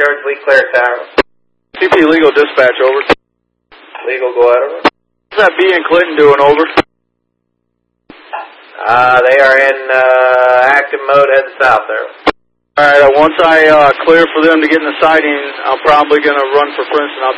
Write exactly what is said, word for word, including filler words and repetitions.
charge, we clear tower. C P Legal dispatch, over. Legal, go ahead, over. What's that B in Clinton doing, over? Uh, they are in uh, active mode heading south there. All right, uh, once I uh, clear for them to get in the siding, I'm probably going to run for Princeton. I'll be